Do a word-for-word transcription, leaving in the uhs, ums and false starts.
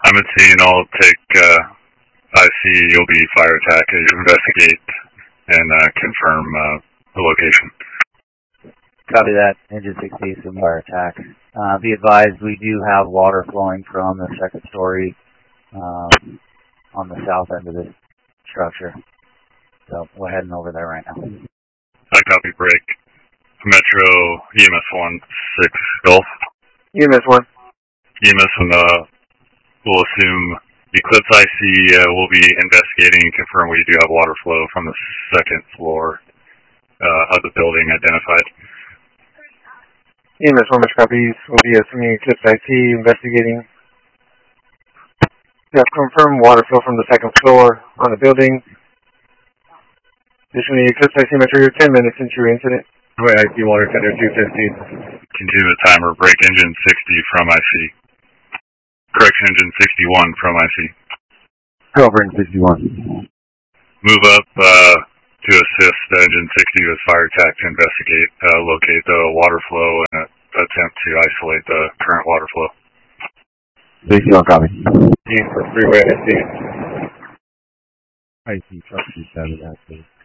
I'm at scene. I'll take uh, I C. You'll be fire attack. Investigate and uh, confirm uh, the location. Copy that. Engine sixty, some fire attack. Uh, be advised, we do have water flowing from the second story um, on the south end of this structure. So we're heading over there right now. I copy break. Metro E M S one six Gulf. E M S one. E M S one, uh, we'll assume Eclipse I C uh, will be investigating and confirm we do have water flow from the second floor uh, of the building identified. E M S one, which copies, will be assuming Eclipse I C, investigating. We have confirmed water flow from the second floor on the building. Additionally, Eclipse I C Metro, you're ten minutes into your incident. Wait, I see water tender two fifty. Continue the timer, break engine sixty from I C. Correction, engine sixty-one from I C. Over in sixty-one. Move up uh, to assist engine sixty with fire attack to investigate, uh, locate the water flow and uh, attempt to isolate the current water flow. sixty-one, copy. East for freeway I C. I see truck two seven, actually.